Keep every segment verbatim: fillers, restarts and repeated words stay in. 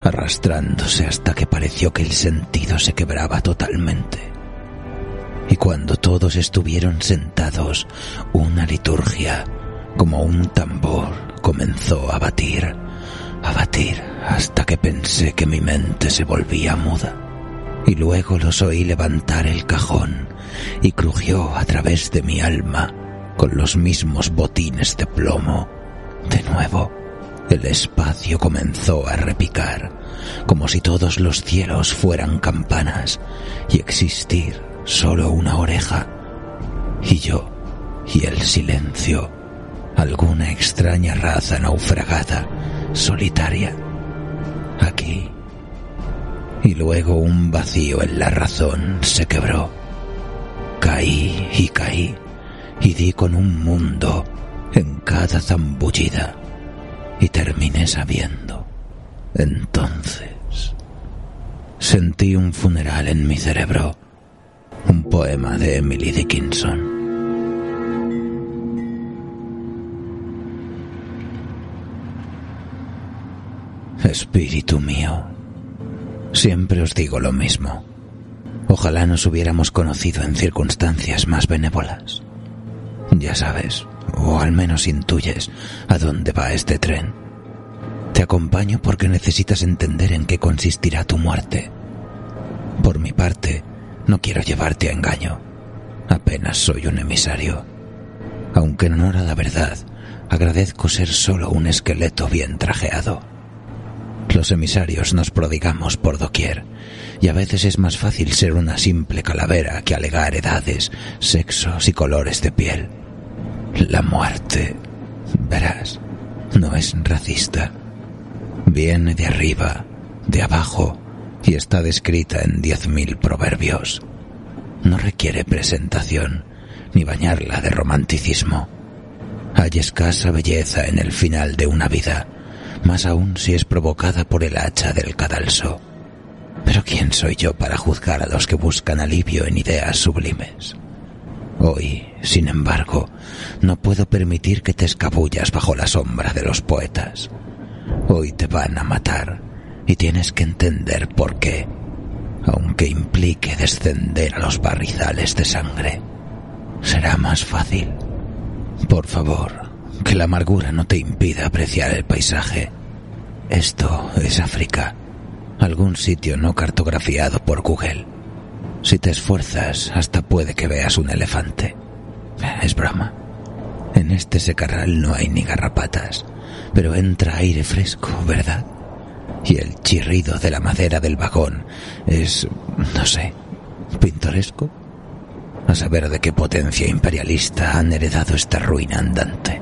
arrastrándose hasta que pareció que el sentido se quebraba totalmente. Y cuando todos estuvieron sentados, una liturgia, como un tambor, comenzó a batir, a batir, hasta que pensé que mi mente se volvía muda. Y luego los oí levantar el cajón y crujió a través de mi alma con los mismos botines de plomo. De nuevo, el espacio comenzó a repicar, como si todos los cielos fueran campanas y existir solo una oreja, y yo y el silencio, alguna extraña raza naufragada, solitaria, aquí. Y luego un vacío en la razón se quebró. Caí y caí, y di con un mundo en cada zambullida, y terminé sabiendo. Entonces sentí un funeral en mi cerebro, un poema de Emily Dickinson. Espíritu mío, siempre os digo lo mismo. Ojalá nos hubiéramos conocido en circunstancias más benévolas. Ya sabes, o al menos intuyes, a dónde va este tren. Te acompaño porque necesitas entender en qué consistirá tu muerte. Por mi parte, no quiero llevarte a engaño. Apenas soy un emisario. Aunque en honor a la verdad, agradezco ser solo un esqueleto bien trajeado. Los emisarios nos prodigamos por doquier, y a veces es más fácil ser una simple calavera que alegar edades, sexos y colores de piel. La muerte, verás, no es racista. Viene de arriba, de abajo, y está descrita en diez mil proverbios. No requiere presentación, ni bañarla de romanticismo. Hay escasa belleza en el final de una vida, más aún si es provocada por el hacha del cadalso. Pero ¿quién soy yo para juzgar a los que buscan alivio en ideas sublimes? Hoy, sin embargo, no puedo permitir que te escabullas bajo la sombra de los poetas. Hoy te van a matar, y tienes que entender por qué, aunque implique descender a los barrizales de sangre. Será más fácil. Por favor, que la amargura no te impida apreciar el paisaje. Esto es África, algún sitio no cartografiado por Google. Si te esfuerzas, hasta puede que veas un elefante. Es broma. En este secarral no hay ni garrapatas, pero entra aire fresco, ¿verdad? Y el chirrido de la madera del vagón es, no sé, pintoresco. A saber de qué potencia imperialista han heredado esta ruina andante.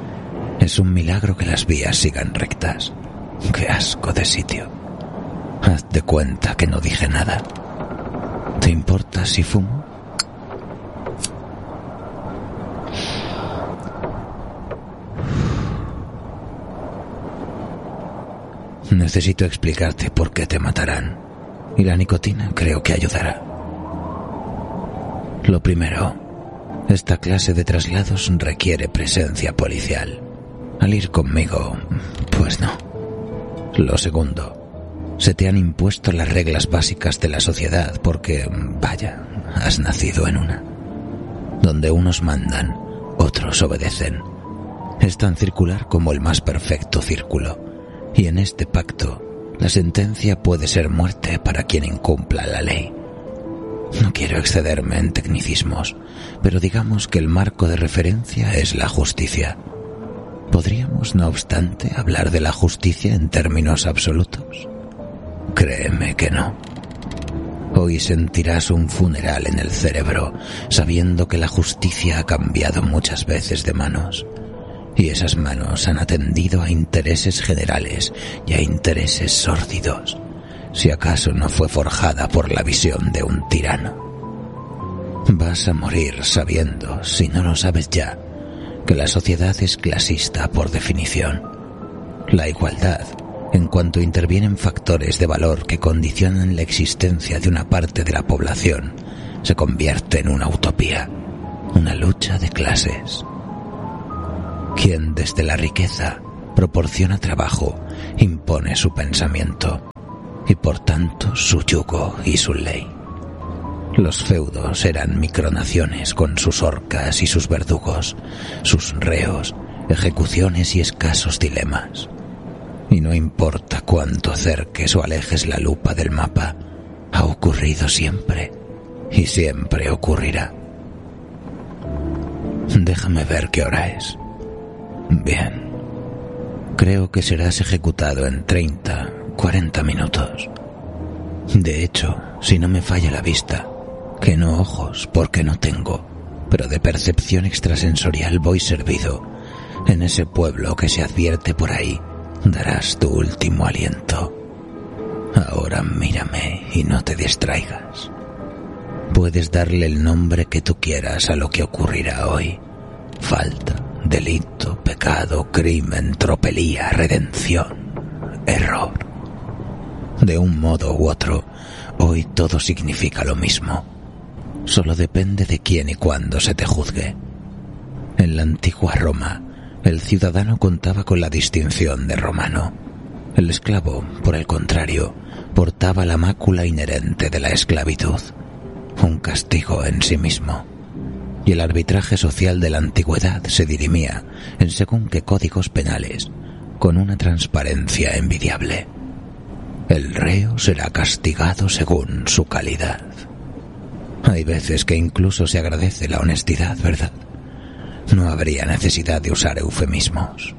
Es un milagro que las vías sigan rectas. ¡Qué asco de sitio! Haz de cuenta que no dije nada. ¿Te importa si fumo? Necesito explicarte por qué te matarán. Y la nicotina creo que ayudará. Lo primero, esta clase de traslados requiere presencia policial. Al ir conmigo, pues no. Lo segundo, se te han impuesto las reglas básicas de la sociedad porque, vaya, has nacido en una. Donde unos mandan, otros obedecen. Es tan circular como el más perfecto círculo. Y en este pacto, la sentencia puede ser muerte para quien incumpla la ley. No quiero excederme en tecnicismos, pero digamos que el marco de referencia es la justicia. ¿Podríamos, no obstante, hablar de la justicia en términos absolutos? Créeme que no. Hoy sentirás un funeral en el cerebro, sabiendo que la justicia ha cambiado muchas veces de manos. Y esas manos han atendido a intereses generales y a intereses sórdidos, si acaso no fue forjada por la visión de un tirano. Vas a morir sabiendo, si no lo sabes ya, que la sociedad es clasista por definición. La igualdad, en cuanto intervienen factores de valor que condicionan la existencia de una parte de la población, se convierte en una utopía, una lucha de clases. Quien desde la riqueza proporciona trabajo, impone su pensamiento. y por tanto su yugo y su ley. Los feudos eran micronaciones con sus horcas y sus verdugos, sus reos, ejecuciones y escasos dilemas. Y no importa cuánto acerques o alejes la lupa del mapa, ha ocurrido siempre y siempre ocurrirá. Déjame ver qué hora es. Bien. Creo que serás ejecutado en treinta, cuarenta minutos. De hecho, si no me falla la vista, que no ojos porque no tengo, pero de percepción extrasensorial voy servido, en ese pueblo que se advierte por ahí, darás tu último aliento. Ahora mírame y no te distraigas. Puedes darle el nombre que tú quieras a lo que ocurrirá hoy. Falta, delito, pecado, crimen, tropelía, redención, error. De un modo u otro, hoy todo significa lo mismo. Solo depende de quién y cuándo se te juzgue. En la antigua Roma, el ciudadano contaba con la distinción de romano. El esclavo, por el contrario, portaba la mácula inherente de la esclavitud, un castigo en sí mismo. Y el arbitraje social de la antigüedad se dirimía en según qué códigos penales, con una transparencia envidiable. El reo será castigado según su calidad. Hay veces que incluso se agradece la honestidad, ¿verdad? No habría necesidad de usar eufemismos.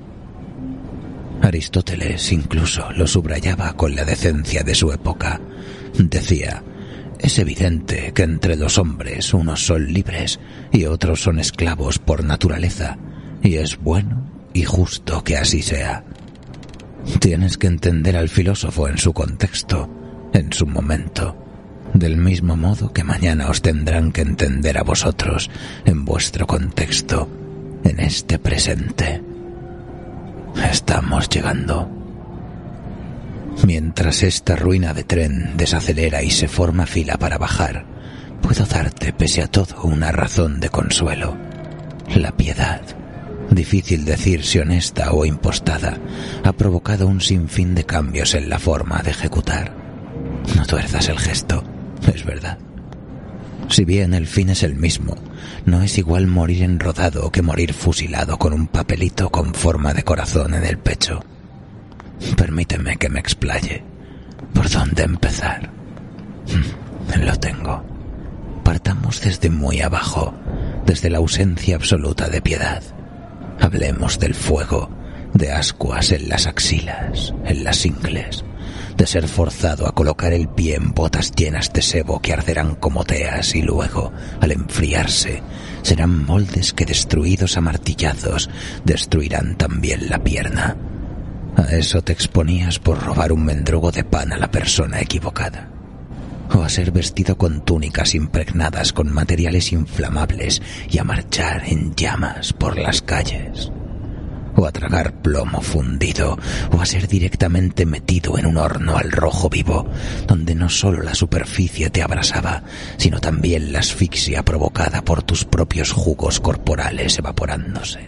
Aristóteles incluso lo subrayaba con la decencia de su época. Decía: es evidente que entre los hombres unos son libres y otros son esclavos por naturaleza, y es bueno y justo que así sea. Tienes que entender al filósofo en su contexto, en su momento, del mismo modo que mañana os tendrán que entender a vosotros en vuestro contexto, en este presente. Estamos llegando. Mientras esta ruina de tren desacelera y se forma fila para bajar, puedo darte, pese a todo, una razón de consuelo. La piedad, difícil decir si honesta o impostada, ha provocado un sinfín de cambios en la forma de ejecutar. No tuerzas el gesto, es verdad. Si bien el fin es el mismo, no es igual morir enrodado que morir fusilado con un papelito con forma de corazón en el pecho. Permíteme que me explaye. ¿Por dónde empezar? Lo tengo. Partamos desde muy abajo, desde la ausencia absoluta de piedad. Hablemos del fuego, de ascuas en las axilas, en las ingles, de ser forzado a colocar el pie en botas llenas de sebo que arderán como teas y luego, al enfriarse, serán moldes que, destruidos a martillazos, destruirán también la pierna. A eso te exponías por robar un mendrugo de pan a la persona equivocada, o a ser vestido con túnicas impregnadas con materiales inflamables y a marchar en llamas por las calles, o a tragar plomo fundido, o a ser directamente metido en un horno al rojo vivo, donde no solo la superficie te abrasaba, sino también la asfixia provocada por tus propios jugos corporales evaporándose.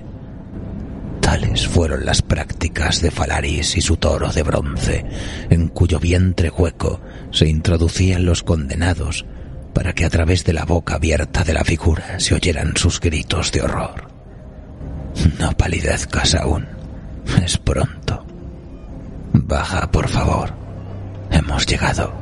Tales fueron las prácticas de Falaris y su toro de bronce, en cuyo vientre hueco se introducían los condenados para que a través de la boca abierta de la figura se oyeran sus gritos de horror. No palidezcas aún, es pronto. Baja, por favor. Hemos llegado.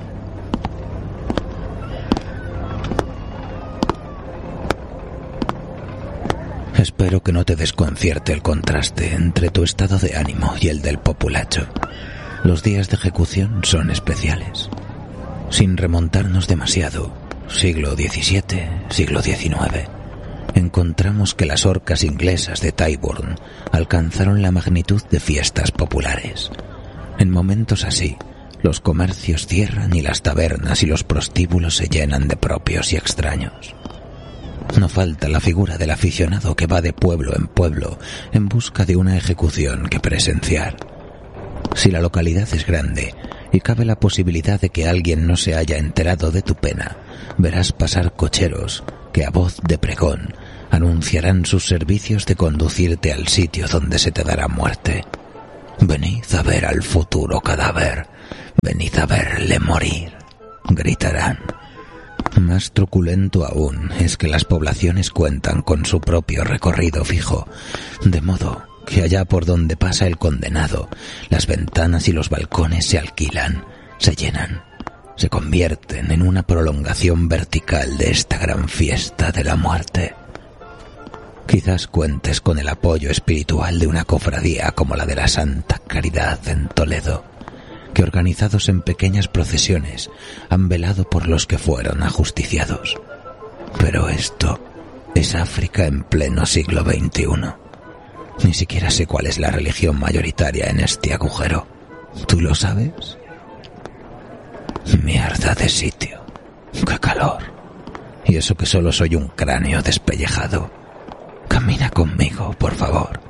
Espero que no te desconcierte el contraste entre tu estado de ánimo y el del populacho. Los días de ejecución son especiales. Sin remontarnos demasiado, siglo diecisiete, siglo diecinueve, encontramos que las horcas inglesas de Tyburn alcanzaron la magnitud de fiestas populares. En momentos así, los comercios cierran y las tabernas y los prostíbulos se llenan de propios y extraños. No falta la figura del aficionado que va de pueblo en pueblo en busca de una ejecución que presenciar. Si la localidad es grande y cabe la posibilidad de que alguien no se haya enterado de tu pena, verás pasar cocheros que a voz de pregón anunciarán sus servicios de conducirte al sitio donde se te dará muerte. Venid a ver al futuro cadáver. Venid a verle morir, gritarán. Más truculento aún es que las poblaciones cuentan con su propio recorrido fijo, de modo que allá por donde pasa el condenado, las ventanas y los balcones se alquilan, se llenan, se convierten en una prolongación vertical de esta gran fiesta de la muerte. Quizás cuentes con el apoyo espiritual de una cofradía como la de la Santa Caridad en Toledo, que organizados en pequeñas procesiones han velado por los que fueron ajusticiados. Pero esto es África en pleno siglo veintiuno. Ni siquiera sé cuál es la religión mayoritaria en este agujero. ¿Tú lo sabes? Mierda de sitio. ¡Qué calor! Y eso que solo soy un cráneo despellejado. Camina conmigo, por favor.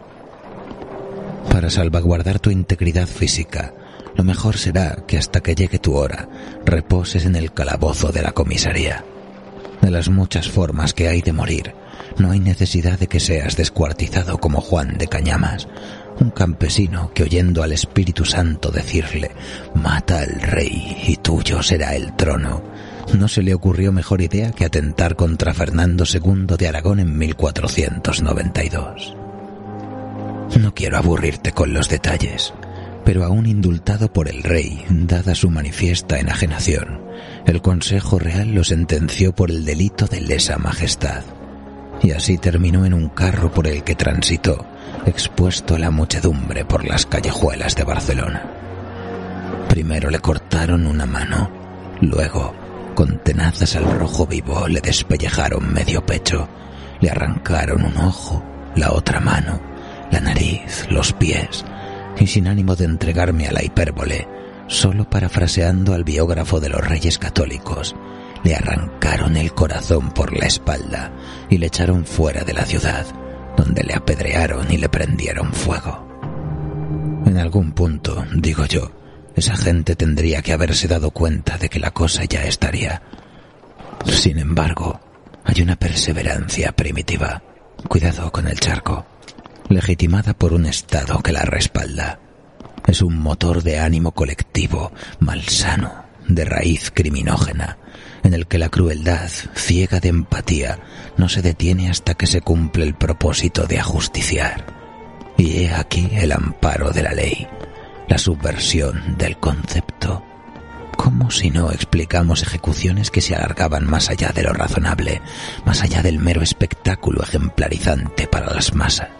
Para salvaguardar tu integridad física, lo mejor será que hasta que llegue tu hora reposes en el calabozo de la comisaría. De las muchas formas que hay de morir, no hay necesidad de que seas descuartizado como Juan de Cañamas, un campesino que, oyendo al Espíritu Santo decirle «Mata al rey y tuyo será el trono», no se le ocurrió mejor idea que atentar contra Fernando segundo de Aragón en mil cuatrocientos noventa y dos. No quiero aburrirte con los detalles, pero aún indultado por el rey, dada su manifiesta enajenación, el Consejo Real lo sentenció por el delito de lesa majestad, y así terminó en un carro por el que transitó, expuesto a la muchedumbre por las callejuelas de Barcelona. Primero le cortaron una mano, luego, con tenazas al rojo vivo, le despellejaron medio pecho, le arrancaron un ojo, la otra mano, la nariz, los pies, y sin ánimo de entregarme a la hipérbole, solo parafraseando al biógrafo de los Reyes Católicos, le arrancaron el corazón por la espalda y le echaron fuera de la ciudad, donde le apedrearon y le prendieron fuego. En algún punto, digo yo, esa gente tendría que haberse dado cuenta de que la cosa ya estaría. Sin embargo, hay una perseverancia primitiva, cuidado con el charco, legitimada por un Estado que la respalda. Es un motor de ánimo colectivo, malsano, de raíz criminógena, en el que la crueldad, ciega de empatía, no se detiene hasta que se cumple el propósito de ajusticiar. Y he aquí el amparo de la ley, la subversión del concepto. ¿Cómo si no explicamos ejecuciones que se alargaban más allá de lo razonable, más allá del mero espectáculo ejemplarizante para las masas?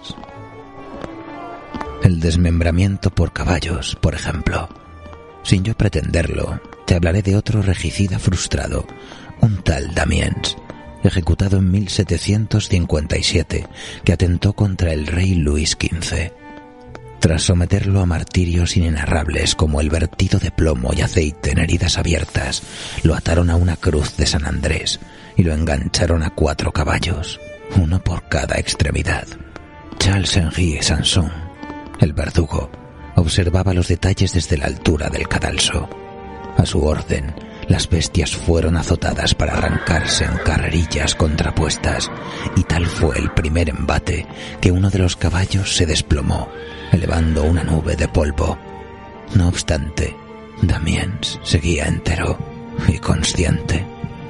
El desmembramiento por caballos, por ejemplo. Sin yo pretenderlo, te hablaré de otro regicida frustrado, un tal Damiens, ejecutado en mil setecientos cincuenta y siete, que atentó contra el rey Luis quince. Tras someterlo a martirios inenarrables como el vertido de plomo y aceite en heridas abiertas, lo ataron a una cruz de San Andrés y lo engancharon a cuatro caballos, uno por cada extremidad. Charles-Henri Sanson, el verdugo, observaba los detalles desde la altura del cadalso. A su orden, las bestias fueron azotadas para arrancarse en carrerillas contrapuestas, y tal fue el primer embate que uno de los caballos se desplomó, elevando una nube de polvo. No obstante, Damiens seguía entero y consciente.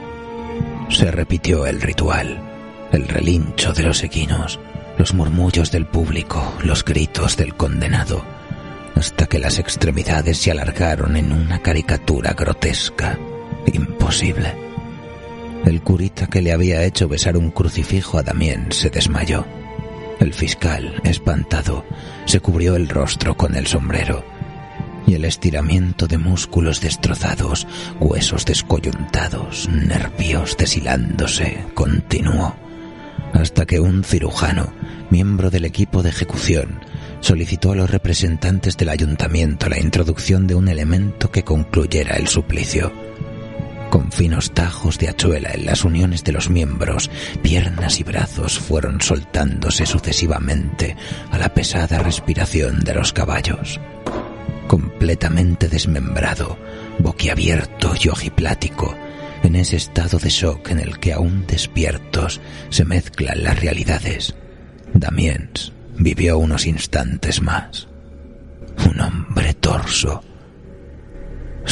Se repitió el ritual, el relincho de los equinos, los murmullos del público, los gritos del condenado, hasta que las extremidades se alargaron en una caricatura grotesca, imposible. El curita que le había hecho besar un crucifijo a Damiens se desmayó. El fiscal, espantado, se cubrió el rostro con el sombrero, y el estiramiento de músculos destrozados, huesos descoyuntados, nervios deshilándose, continuó, hasta que un cirujano, miembro del equipo de ejecución, solicitó a los representantes del ayuntamiento la introducción de un elemento que concluyera el suplicio. Con finos tajos de hachuela en las uniones de los miembros, piernas y brazos fueron soltándose sucesivamente a la pesada respiración de los caballos. Completamente desmembrado, boquiabierto y ojiplático, en ese estado de shock en el que aún despiertos se mezclan las realidades, Damiens vivió unos instantes más. Un hombre torso,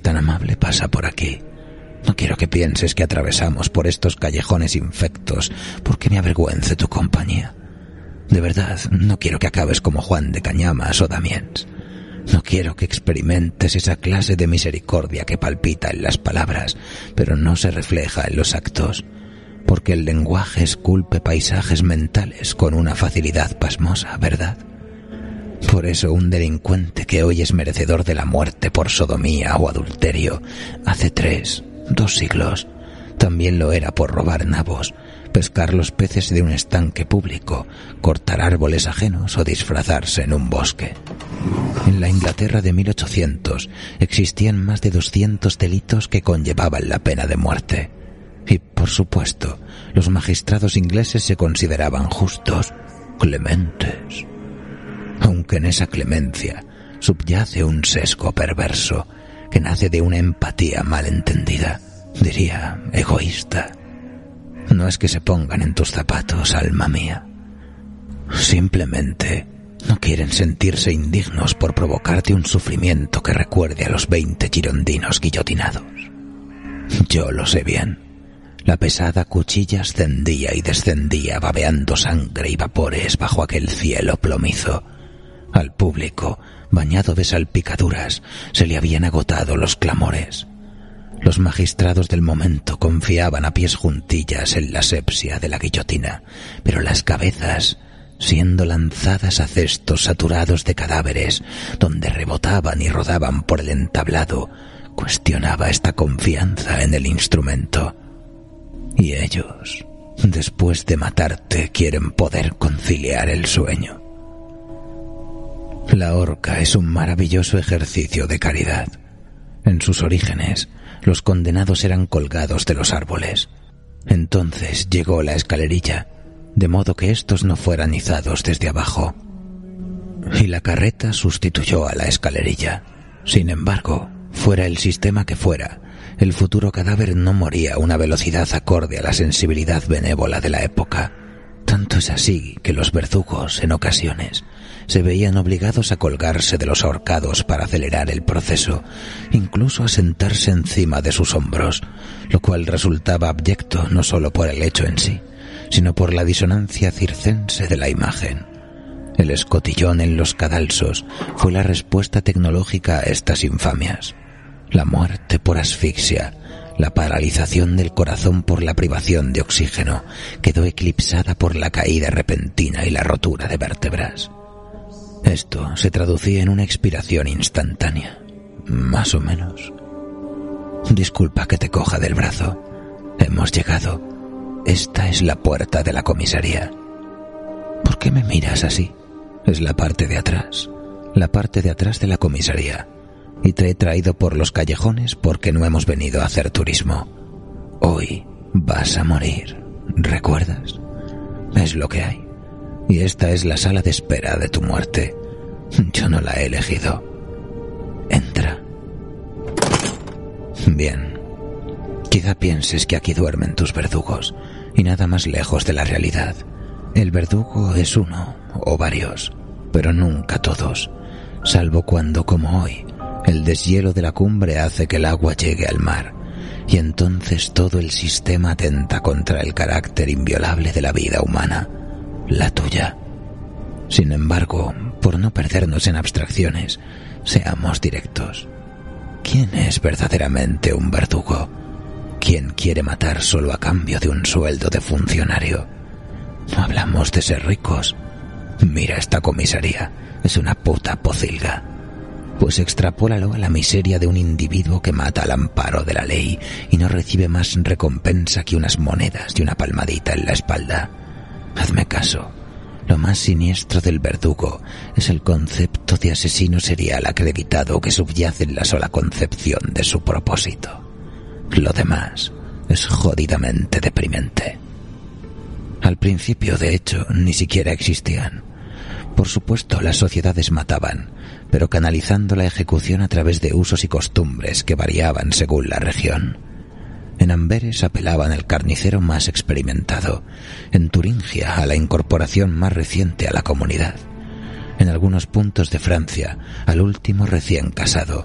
tan amable, pasa por aquí. No quiero que pienses que atravesamos por estos callejones infectos porque me avergüence tu compañía. De verdad, no quiero que acabes como Juan de Cañamas o Damiens. No quiero que experimentes esa clase de misericordia que palpita en las palabras, pero no se refleja en los actos, porque el lenguaje esculpe paisajes mentales con una facilidad pasmosa, ¿verdad? Por eso un delincuente que hoy es merecedor de la muerte por sodomía o adulterio, hace tres, dos siglos, también lo era por robar nabos, pescar los peces de un estanque público, cortar árboles ajenos o disfrazarse en un bosque. En la Inglaterra de mil ochocientos existían más de doscientos delitos que conllevaban la pena de muerte. Y, por supuesto, los magistrados ingleses se consideraban justos, clementes. Aunque en esa clemencia subyace un sesgo perverso que nace de una empatía malentendida, diría egoísta. No es que se pongan en tus zapatos, alma mía. Simplemente no quieren sentirse indignos por provocarte un sufrimiento que recuerde a los veinte girondinos guillotinados. Yo lo sé bien. La pesada cuchilla ascendía y descendía babeando sangre y vapores bajo aquel cielo plomizo. Al público, bañado de salpicaduras, se le habían agotado los clamores. Los magistrados del momento confiaban a pies juntillas en la asepsia de la guillotina, pero las cabezas, siendo lanzadas a cestos saturados de cadáveres, donde rebotaban y rodaban por el entablado, cuestionaba esta confianza en el instrumento. Y ellos, después de matarte, quieren poder conciliar el sueño. La horca es un maravilloso ejercicio de caridad. En sus orígenes, los condenados eran colgados de los árboles. Entonces llegó la escalerilla, de modo que éstos no fueran izados desde abajo. Y la carreta sustituyó a la escalerilla. Sin embargo, fuera el sistema que fuera, el futuro cadáver no moría a una velocidad acorde a la sensibilidad benévola de la época. Tanto es así que los verdugos, en ocasiones, se veían obligados a colgarse de los ahorcados para acelerar el proceso, incluso a sentarse encima de sus hombros, lo cual resultaba abyecto no solo por el hecho en sí, sino por la disonancia circense de la imagen. El escotillón en los cadalsos fue la respuesta tecnológica a estas infamias. La muerte por asfixia, la paralización del corazón por la privación de oxígeno, quedó eclipsada por la caída repentina y la rotura de vértebras. Esto se traducía en una expiración instantánea, más o menos. Disculpa que te coja del brazo. Hemos llegado. Esta es la puerta de la comisaría. ¿Por qué me miras así? Es la parte de atrás, la parte de atrás de la comisaría. Y te he traído por los callejones porque no hemos venido a hacer turismo. Hoy vas a morir, ¿recuerdas? Es lo que hay. Y esta es la sala de espera de tu muerte. Yo no la he elegido. Entra. Bien. Quizá pienses que aquí duermen tus verdugos, y nada más lejos de la realidad. El verdugo es uno, o varios, pero nunca todos, salvo cuando, como hoy, el deshielo de la cumbre hace que el agua llegue al mar, y entonces todo el sistema atenta contra el carácter inviolable de la vida humana, la tuya. Sin embargo, por no perdernos en abstracciones, seamos directos. ¿Quién es verdaderamente un verdugo? ¿Quién quiere matar solo a cambio de un sueldo de funcionario? No hablamos de ser ricos. Mira esta comisaría, es una puta pocilga. Pues extrapólalo a la miseria de un individuo que mata al amparo de la ley y no recibe más recompensa que unas monedas y una palmadita en la espalda. Hazme caso. Lo más siniestro del verdugo es el concepto de asesino serial acreditado que subyace en la sola concepción de su propósito. Lo demás es jodidamente deprimente. Al principio, de hecho, ni siquiera existían. Por supuesto, las sociedades mataban, pero canalizando la ejecución a través de usos y costumbres que variaban según la región. En Amberes apelaban al carnicero más experimentado, en Turingia a la incorporación más reciente a la comunidad, en algunos puntos de Francia al último recién casado,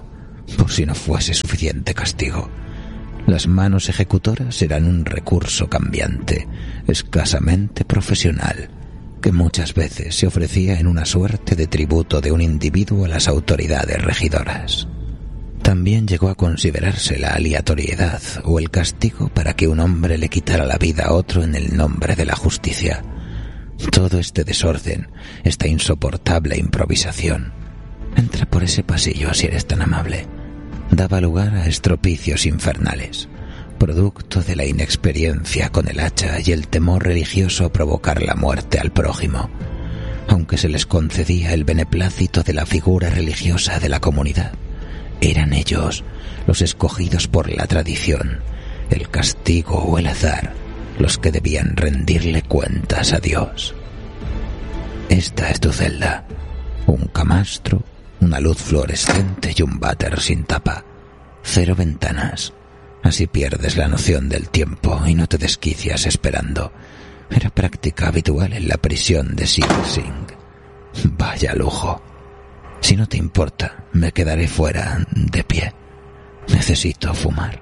por si no fuese suficiente castigo. Las manos ejecutoras eran un recurso cambiante, escasamente profesional, que muchas veces se ofrecía en una suerte de tributo de un individuo a las autoridades regidoras. También llegó a considerarse la aleatoriedad o el castigo para que un hombre le quitara la vida a otro en el nombre de la justicia. Todo este desorden, esta insoportable improvisación, entra por ese pasillo si eres tan amable, daba lugar a estropicios infernales, producto de la inexperiencia con el hacha y el temor religioso a provocar la muerte al prójimo, aunque se les concedía el beneplácito de la figura religiosa de la comunidad. Eran ellos, los escogidos por la tradición, el castigo o el azar, los que debían rendirle cuentas a Dios. Esta es tu celda, un camastro, una luz fluorescente y un váter sin tapa, cero ventanas. Así pierdes la noción del tiempo y no te desquicias esperando. Era práctica habitual en la prisión de Sing Sing. Vaya lujo. Si no te importa, me quedaré fuera, de pie. Necesito fumar.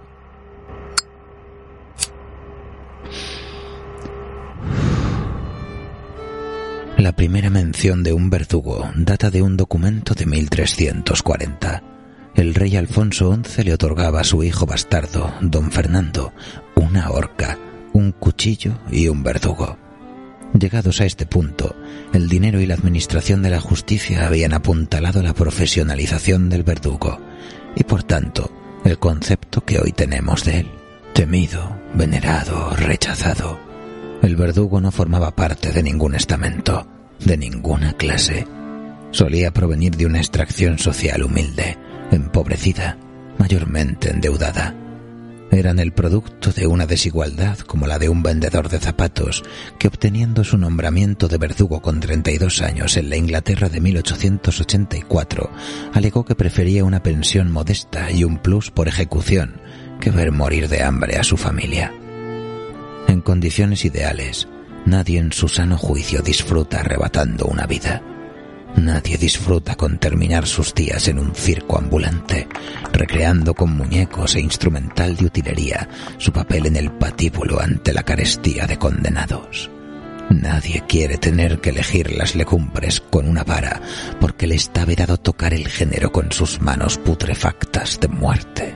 La primera mención de un verdugo data de un documento de mil trescientos cuarenta. El rey Alfonso once le otorgaba a su hijo bastardo, don Fernando, una horca, un cuchillo y un verdugo. Llegados a este punto, el dinero y la administración de la justicia habían apuntalado la profesionalización del verdugo y, por tanto, el concepto que hoy tenemos de él. Temido, venerado, rechazado. El verdugo no formaba parte de ningún estamento, de ninguna clase. Solía provenir de una extracción social humilde, empobrecida, mayormente endeudada. Eran el producto de una desigualdad como la de un vendedor de zapatos que, obteniendo su nombramiento de verdugo con treinta y dos años en la Inglaterra de mil ochocientos ochenta y cuatro, alegó que prefería una pensión modesta y un plus por ejecución que ver morir de hambre a su familia. En condiciones ideales, nadie en su sano juicio disfruta arrebatando una vida. Nadie disfruta con terminar sus días en un circo ambulante, recreando con muñecos e instrumental de utilería su papel en el patíbulo ante la carestía de condenados. Nadie quiere tener que elegir las legumbres con una vara porque le está vedado tocar el género con sus manos putrefactas de muerte.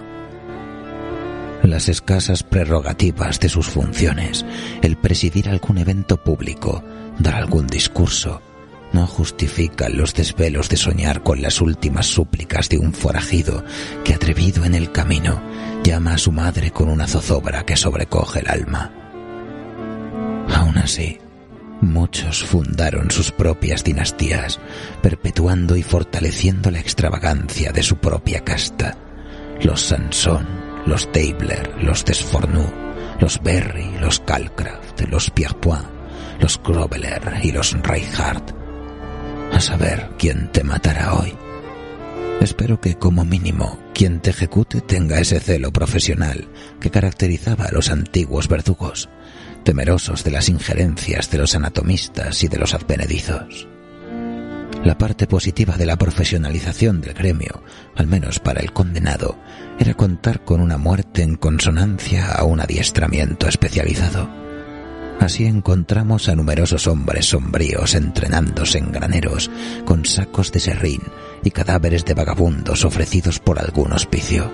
Las escasas prerrogativas de sus funciones, el presidir algún evento público, dar algún discurso, no justifican los desvelos de soñar con las últimas súplicas de un forajido que, atrevido en el camino, llama a su madre con una zozobra que sobrecoge el alma. Aún así, muchos fundaron sus propias dinastías, perpetuando y fortaleciendo la extravagancia de su propia casta. Los Sansón, los Deibler, los Desfourneaux, los Berry, los Calcraft, los Pierrepoint, los Groveler y los Reichardt. A saber quién te matará hoy. Espero que, como mínimo, quien te ejecute tenga ese celo profesional que caracterizaba a los antiguos verdugos, temerosos de las injerencias de los anatomistas y de los advenedizos. La parte positiva de la profesionalización del gremio, al menos para el condenado, era contar con una muerte en consonancia a un adiestramiento especializado. Así encontramos a numerosos hombres sombríos entrenándose en graneros con sacos de serrín y cadáveres de vagabundos ofrecidos por algún hospicio.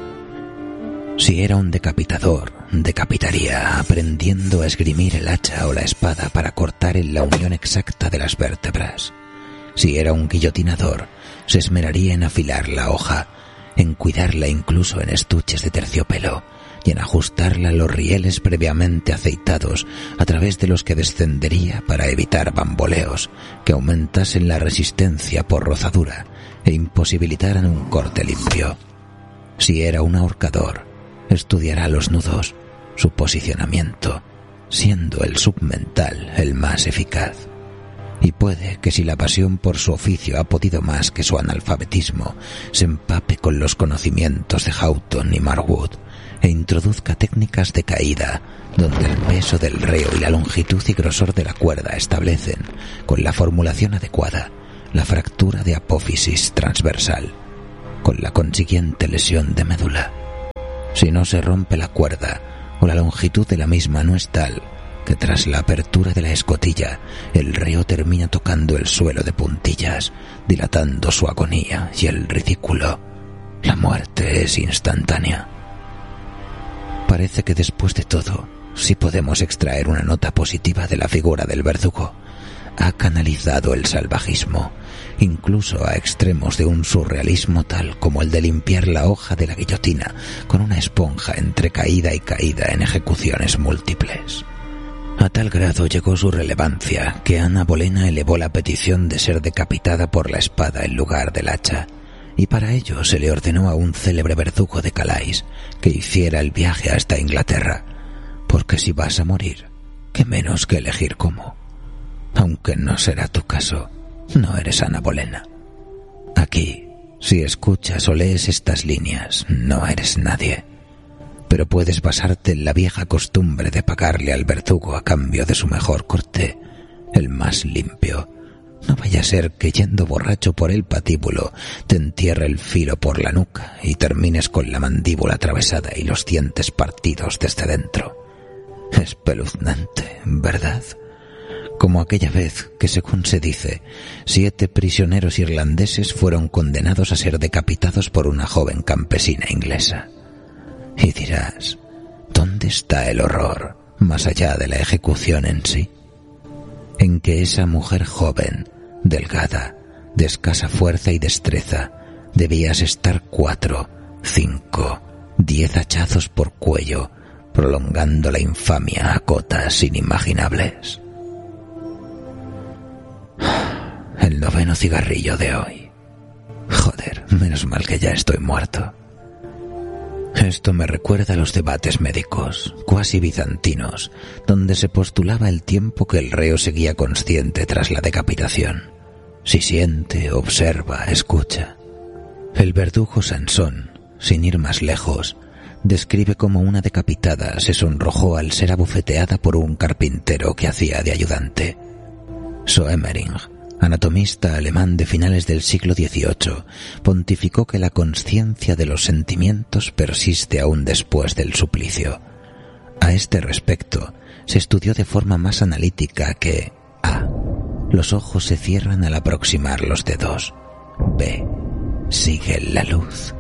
Si era un decapitador, decapitaría aprendiendo a esgrimir el hacha o la espada para cortar en la unión exacta de las vértebras. Si era un guillotinador, se esmeraría en afilar la hoja, en cuidarla incluso en estuches de terciopelo y en ajustarla a los rieles previamente aceitados a través de los que descendería para evitar bamboleos que aumentasen la resistencia por rozadura e imposibilitaran un corte limpio. Si era un ahorcador, estudiará los nudos, su posicionamiento, siendo el submental el más eficaz. Y puede que si la pasión por su oficio ha podido más que su analfabetismo, se empape con los conocimientos de Houghton y Marwood e introduzca técnicas de caída, donde el peso del reo y la longitud y grosor de la cuerda establecen, con la formulación adecuada, la fractura de apófisis transversal. con la consiguiente lesión de médula. Si no se rompe la cuerda o la longitud de la misma no es tal que tras la apertura de la escotilla el reo termina tocando el suelo de puntillas, dilatando su agonía y el ridículo, la muerte es instantánea. Parece que después de todo, si podemos extraer una nota positiva de la figura del verdugo, ha canalizado el salvajismo, incluso a extremos de un surrealismo tal como el de limpiar la hoja de la guillotina con una esponja entre caída y caída en ejecuciones múltiples. A tal grado llegó su relevancia que Ana Bolena elevó la petición de ser decapitada por la espada en lugar del hacha, y para ello se le ordenó a un célebre verdugo de Calais que hiciera el viaje hasta Inglaterra, porque si vas a morir, qué menos que elegir cómo. Aunque no será tu caso, no eres Ana Bolena. Aquí, si escuchas o lees estas líneas, no eres nadie. Pero puedes basarte en la vieja costumbre de pagarle al verdugo a cambio de su mejor corte, el más limpio. No vaya a ser que yendo borracho por el patíbulo te entierre el filo por la nuca y termines con la mandíbula atravesada y los dientes partidos desde dentro. Espeluznante, ¿verdad? Como aquella vez que, según se dice, siete prisioneros irlandeses fueron condenados a ser decapitados por una joven campesina inglesa. Y dirás, ¿dónde está el horror más allá de la ejecución en sí? En que esa mujer joven, delgada, de escasa fuerza y destreza, debías estar cuatro, cinco, diez hachazos por cuello, prolongando la infamia a cotas inimaginables. El noveno cigarrillo de hoy. Joder, menos mal que ya estoy muerto. Esto me recuerda a los debates médicos, cuasi bizantinos, donde se postulaba el tiempo que el reo seguía consciente tras la decapitación. Si siente, observa, escucha. El verdugo Sansón, sin ir más lejos, describe cómo una decapitada se sonrojó al ser abofeteada por un carpintero que hacía de ayudante. Soemering, anatomista alemán de finales del siglo dieciocho, pontificó que la consciencia de los sentimientos persiste aún después del suplicio. A este respecto, se estudió de forma más analítica que A. Los ojos se cierran al aproximar los dedos. B. Sigue la luz.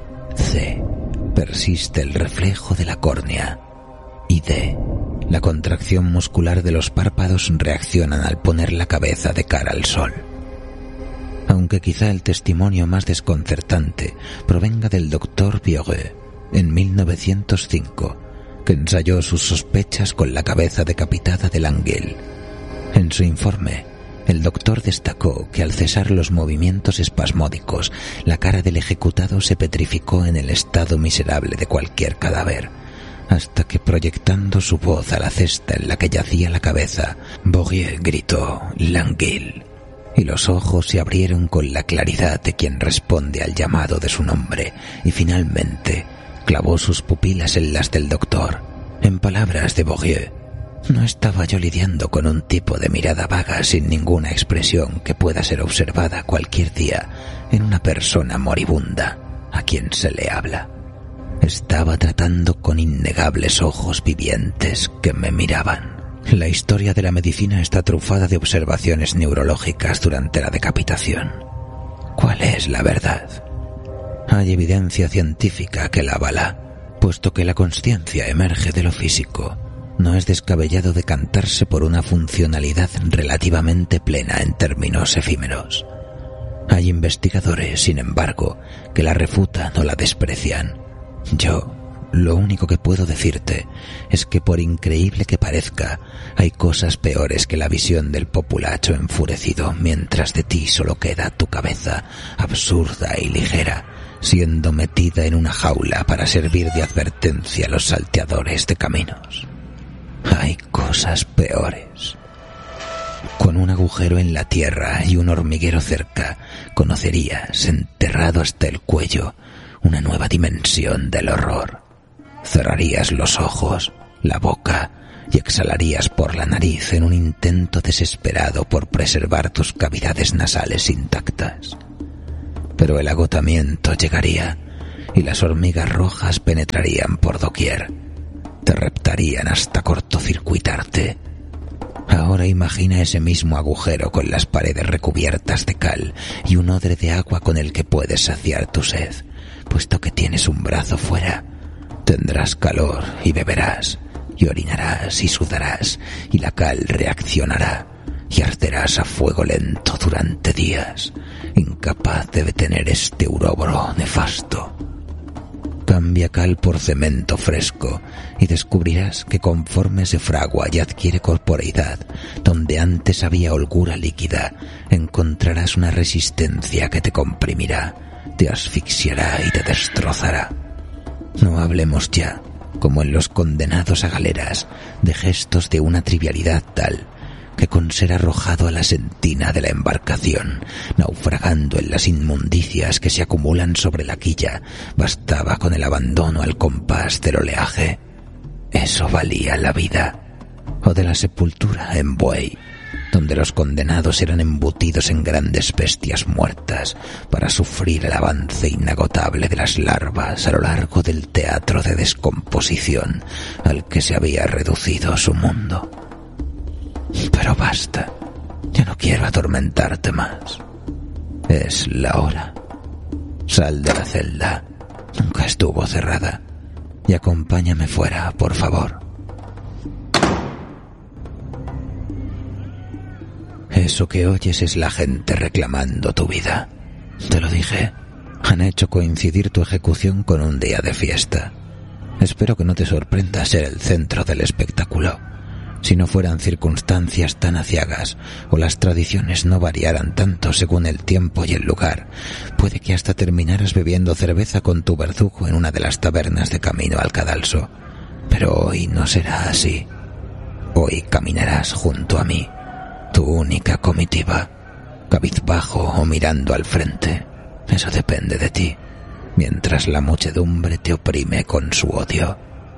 C. Persiste el reflejo de la córnea. Y D. La contracción muscular de los párpados reaccionan al poner la cabeza de cara al sol. Aunque quizá el testimonio más desconcertante provenga del doctor Bioré, en mil novecientos cinco, que ensayó sus sospechas con la cabeza decapitada de Langille. En su informe, el doctor destacó que al cesar los movimientos espasmódicos, la cara del ejecutado se petrificó en el estado miserable de cualquier cadáver, hasta que proyectando su voz a la cesta en la que yacía la cabeza, Bourrier gritó «Langille», y los ojos se abrieron con la claridad de quien responde al llamado de su nombre, y finalmente clavó sus pupilas en las del doctor. En palabras de Bourrier, no estaba yo lidiando con un tipo de mirada vaga sin ninguna expresión que pueda ser observada cualquier día en una persona moribunda a quien se le habla. Estaba tratando con innegables ojos vivientes que me miraban. La historia de la medicina está trufada de observaciones neurológicas durante la decapitación. ¿Cuál es la verdad? Hay evidencia científica que la avala, puesto que la consciencia emerge de lo físico. No es descabellado decantarse por una funcionalidad relativamente plena en términos efímeros. Hay investigadores, sin embargo, que la refutan o la desprecian. Yo, lo único que puedo decirte es que, por increíble que parezca, hay cosas peores que la visión del populacho enfurecido mientras de ti solo queda tu cabeza, absurda y ligera, siendo metida en una jaula para servir de advertencia a los salteadores de caminos. Hay cosas peores. Con un agujero en la tierra y un hormiguero cerca, conocerías, enterrado hasta el cuello, una nueva dimensión del horror. Cerrarías los ojos, la boca, y exhalarías por la nariz en un intento desesperado por preservar tus cavidades nasales intactas. pero el agotamiento llegaría y las hormigas rojas penetrarían por doquier. Te reptarían hasta cortocircuitarte. Ahora imagina ese mismo agujero con las paredes recubiertas de cal y un odre de agua con el que puedes saciar tu sed, puesto que tienes un brazo fuera. Tendrás calor y beberás, y orinarás y sudarás, y la cal reaccionará, y arderás a fuego lento durante días, incapaz de detener este urobro nefasto. Cambia cal por cemento fresco y descubrirás que conforme se fragua y adquiere corporeidad, donde antes había holgura líquida, encontrarás una resistencia que te comprimirá, te asfixiará y te destrozará. No hablemos ya, como en los condenados a galeras, de gestos de una trivialidad tal que con ser arrojado a la sentina de la embarcación, naufragando en las inmundicias que se acumulan sobre la quilla, bastaba con el abandono al compás del oleaje. Eso valía la vida. O de la sepultura en buey, donde los condenados eran embutidos en grandes bestias muertas para sufrir el avance inagotable de las larvas a lo largo del teatro de descomposición al que se había reducido su mundo. Pero basta, ya no quiero atormentarte más. Es la hora. Sal de la celda, nunca estuvo cerrada, y acompáñame fuera, por favor. Eso que oyes es la gente reclamando tu vida. Te lo dije, han hecho coincidir tu ejecución con un día de fiesta. Espero que no te sorprenda ser el centro del espectáculo. Si no fueran circunstancias tan aciagas o las tradiciones no variaran tanto según el tiempo y el lugar, puede que hasta terminaras bebiendo cerveza con tu verdugo en una de las tabernas de camino al cadalso. Pero hoy no será así. Hoy caminarás junto a mí, tu única comitiva, cabizbajo o mirando al frente. Eso depende de ti, mientras la muchedumbre te oprime con su odio.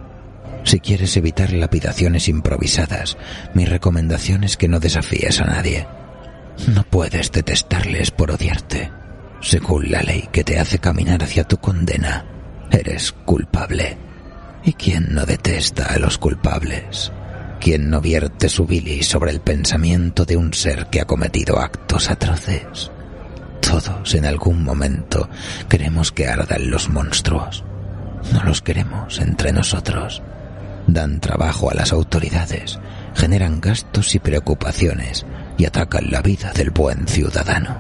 Si quieres evitar lapidaciones improvisadas, mi recomendación es que no desafíes a nadie. No puedes detestarles por odiarte. Según la ley que te hace caminar hacia tu condena, eres culpable. ¿Y quién no detesta a los culpables? ¿Quién no vierte su bilis sobre el pensamiento de un ser que ha cometido actos atroces? Todos en algún momento queremos que ardan los monstruos. No los queremos entre nosotros. Dan trabajo a las autoridades, generan gastos y preocupaciones y atacan la vida del buen ciudadano.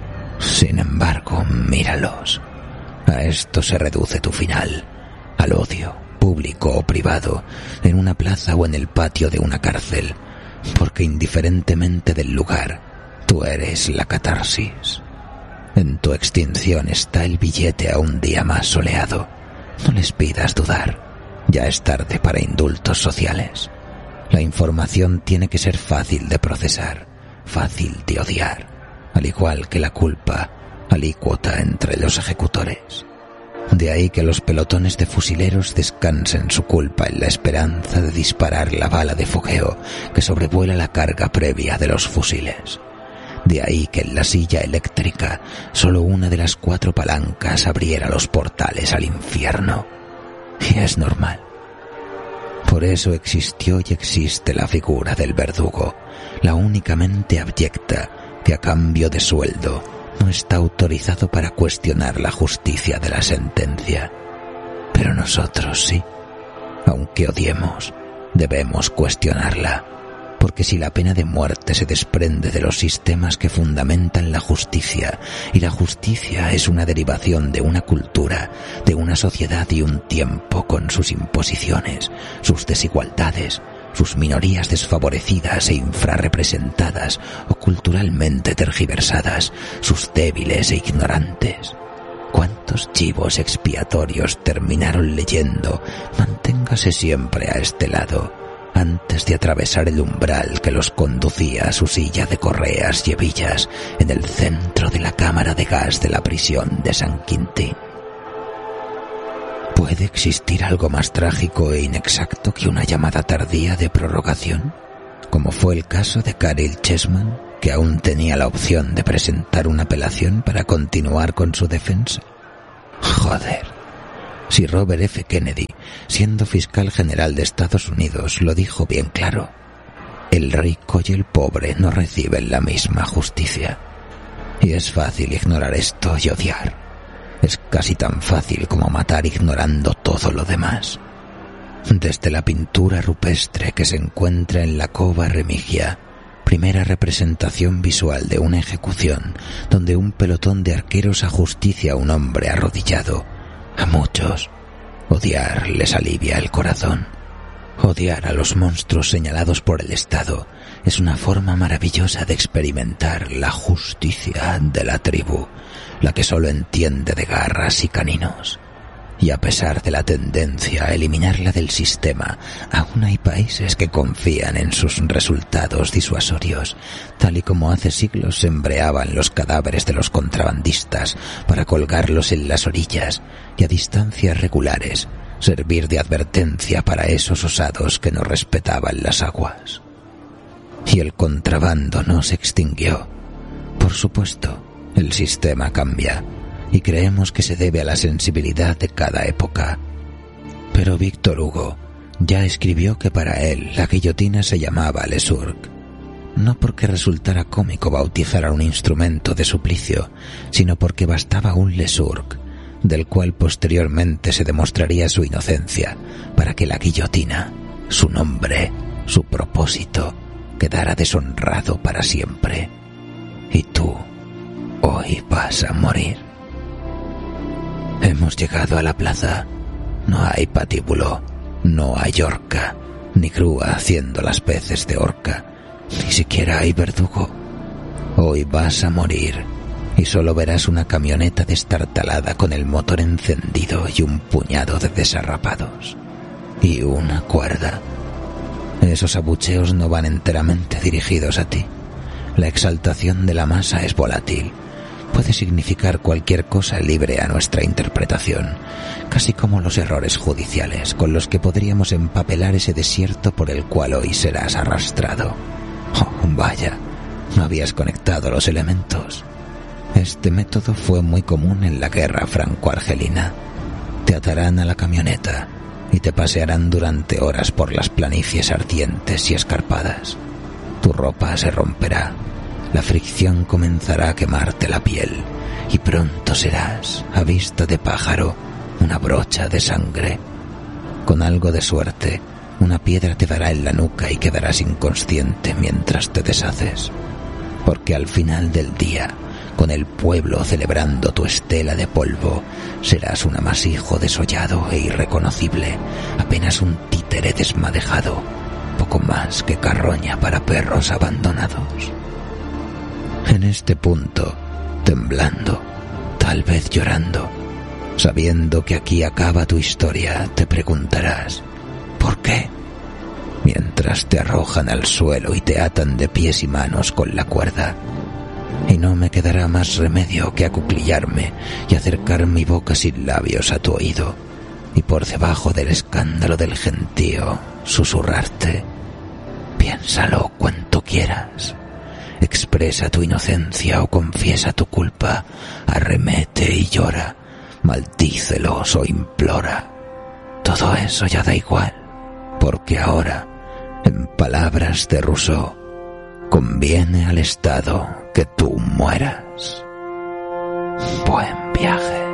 Sin embargo, míralos. A esto se reduce tu final, al odio, público o privado, en una plaza o en el patio de una cárcel, porque indiferentemente del lugar, tú eres la catarsis. En tu extinción está el billete a un día más soleado. No les pidas dudar. Ya es tarde para indultos sociales. La información tiene que ser fácil de procesar, fácil de odiar, al igual que la culpa, alícuota entre los ejecutores. De ahí que los pelotones de fusileros descansen su culpa en la esperanza de disparar la bala de fogueo que sobrevuela la carga previa de los fusiles. De ahí que en la silla eléctrica solo una de las cuatro palancas abriera los portales al infierno. Y es normal. Por eso existió y existe la figura del verdugo, la únicamente abyecta que a cambio de sueldo no está autorizado para cuestionar la justicia de la sentencia. Pero nosotros sí. Aunque odiemos, debemos cuestionarla, porque si la pena de muerte se desprende de los sistemas que fundamentan la justicia, y la justicia es una derivación de una cultura, de una sociedad y un tiempo con sus imposiciones, sus desigualdades, sus minorías desfavorecidas e infrarrepresentadas o culturalmente tergiversadas, sus débiles e ignorantes. ¿Cuántos chivos expiatorios terminaron leyendo «Manténgase siempre a este lado», antes de atravesar el umbral que los conducía a su silla de correas y hebillas en el centro de la cámara de gas de la prisión de San Quintín? ¿Puede existir algo más trágico e inexacto que una llamada tardía de prorrogación, como fue el caso de Caryl Chessman, que aún tenía la opción de presentar una apelación para continuar con su defensa. Joder, si Robert F. Kennedy, siendo fiscal general de Estados Unidos, lo dijo bien claro, el rico y el pobre no reciben la misma justicia. Y es fácil ignorar esto y odiar. Es casi tan fácil como matar ignorando todo lo demás. Desde la pintura rupestre que se encuentra en la Cova Remigia, primera representación visual de una ejecución donde un pelotón de arqueros ajusticia a un hombre arrodillado, a muchos, odiar les alivia el corazón. Odiar a los monstruos señalados por el Estado es una forma maravillosa de experimentar la justicia de la tribu, la que solo entiende de garras y caninos. Y a pesar de la tendencia a eliminarla del sistema, aún hay países que confían en sus resultados disuasorios, tal y como hace siglos se embreaban los cadáveres de los contrabandistas para colgarlos en las orillas y a distancias regulares servir de advertencia para esos osados que no respetaban las aguas. Y el contrabando no se extinguió. Por supuesto, el sistema cambia, y creemos que se debe a la sensibilidad de cada época. Pero Víctor Hugo ya escribió que para él la guillotina se llamaba Le Surc, no porque resultara cómico bautizar a un instrumento de suplicio, sino porque bastaba un Le Surc, del cual posteriormente se demostraría su inocencia, para que la guillotina, su nombre, su propósito, quedara deshonrado para siempre. Y tú, hoy vas a morir. Hemos llegado a la plaza. No hay patíbulo, no hay horca, ni grúa haciendo las veces de horca, ni siquiera hay verdugo. Hoy vas a morir, y solo verás una camioneta destartalada con el motor encendido y un puñado de desarrapados. Y una cuerda. Esos abucheos no van enteramente dirigidos a ti. La exaltación de la masa es volátil. Puede significar cualquier cosa libre a nuestra interpretación, casi como los errores judiciales con los que podríamos empapelar ese desierto por el cual hoy serás arrastrado. Oh, vaya, no habías conectado los elementos. Este método fue muy común en la guerra franco-argelina. Te atarán a la camioneta y te pasearán durante horas por las planicies ardientes y escarpadas. Tu ropa se romperá, la fricción comenzará a quemarte la piel y pronto serás, a vista de pájaro, una brocha de sangre. Con algo de suerte, una piedra te dará en la nuca y quedarás inconsciente mientras te deshaces. Porque al final del día, con el pueblo celebrando tu estela de polvo, serás un amasijo desollado e irreconocible, apenas un títere desmadejado, poco más que carroña para perros abandonados. En este punto, temblando, tal vez llorando, sabiendo que aquí acaba tu historia, te preguntarás, ¿por qué? Mientras te arrojan al suelo y te atan de pies y manos con la cuerda. Y no me quedará más remedio que acuclillarme y acercar mi boca sin labios a tu oído, y por debajo del escándalo del gentío susurrarte, piénsalo cuanto quieras. Expresa tu inocencia o confiesa tu culpa, arremete y llora, maldícelos o implora. Todo eso ya da igual, porque ahora, en palabras de Rousseau, conviene al Estado que tú mueras. Buen viaje.